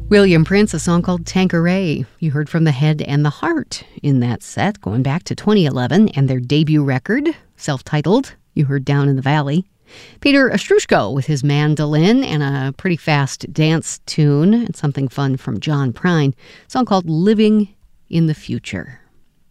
William Prince, a song called Tanqueray. You heard from The Head and the Heart in that set, going back to 2011, and their debut record, self-titled, you heard Down in the Valley. Peter Ostroushko with his mandolin and a pretty fast dance tune, and something fun from John Prine, a song called Living in the Future.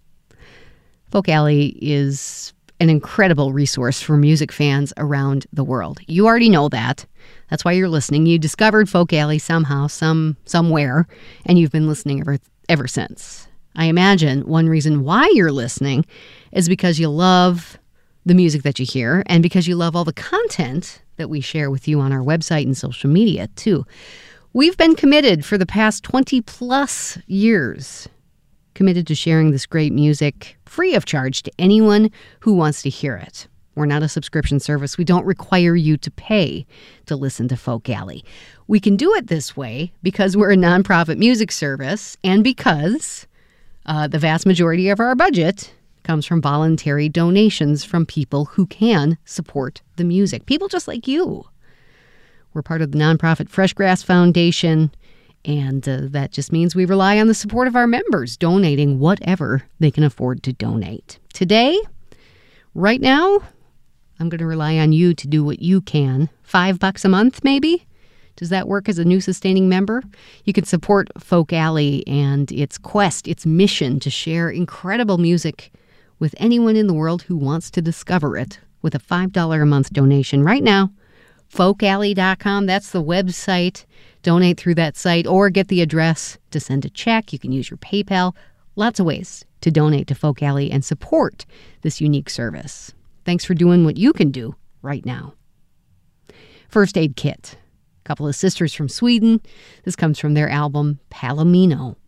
Folk Alley is an incredible resource for music fans around the world. You already know that. That's why you're listening. You discovered Folk Alley somehow, somewhere, and you've been listening ever since. I imagine one reason why you're listening is because you love the music that you hear and because you love all the content that we share with you on our website and social media, too. We've been committed for the past 20-plus years, committed to sharing this great music free of charge to anyone who wants to hear it. We're not a subscription service. We don't require you to pay to listen to Folk Alley. We can do it this way because we're a nonprofit music service and because the vast majority of our budget comes from voluntary donations from people who can support the music. People just like you. We're part of the nonprofit Fresh Grass Foundation, and that just means we rely on the support of our members, donating whatever they can afford to donate. Today, right now, I'm going to rely on you to do what you can. $5 a month, maybe? Does that work as a new sustaining member? You can support Folk Alley and its quest, its mission to share incredible music with anyone in the world who wants to discover it with a $5 a month donation. Right now, folkalley.com, that's the website. Donate through that site or get the address to send a check. You can use your PayPal. Lots of ways to donate to Folk Alley and support this unique service. Thanks for doing what you can do right now. First Aid Kit, a couple of sisters from Sweden. This comes from their album Palomino.